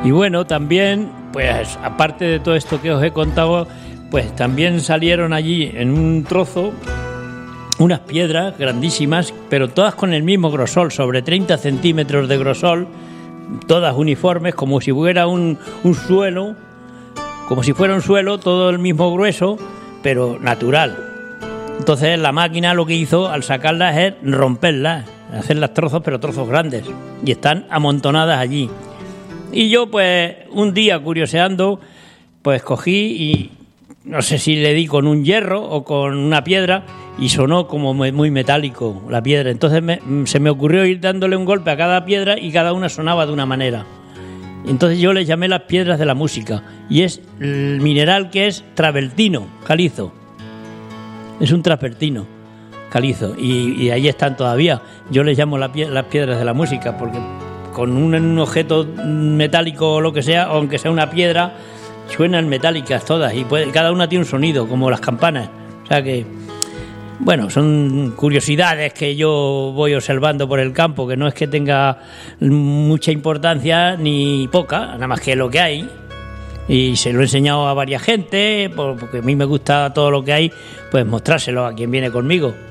Y bueno, también, pues aparte de todo esto que os he contado, pues también salieron allí en un trozo unas piedras grandísimas, pero todas con el mismo grosor, sobre 30 centímetros de grosor, todas uniformes, como si fuera un suelo, como si fuera un suelo, todo el mismo grueso, pero natural. Entonces la máquina lo que hizo al sacarlas es romperlas, hacerlas trozos, pero trozos grandes, y están amontonadas allí. Y yo pues un día curioseando, pues cogí y no sé si le di con un hierro o con una piedra y sonó como muy metálico la piedra. Entonces se me ocurrió ir dándole un golpe a cada piedra y cada una sonaba de una manera. Entonces yo les llamé las piedras de la música, y es el mineral que es travertino, calizo. Es un travertino, calizo, y ahí están todavía. Yo les llamo las piedras de la música porque con un objeto metálico o lo que sea, aunque sea una piedra, suenan metálicas todas y cada una tiene un sonido, como las campanas. O sea que, bueno, son curiosidades que yo voy observando por el campo, que no es que tenga mucha importancia ni poca, nada más que lo que hay. Y se lo he enseñado a varias gente, porque a mí me gusta todo lo que hay, pues mostrárselo a quien viene conmigo.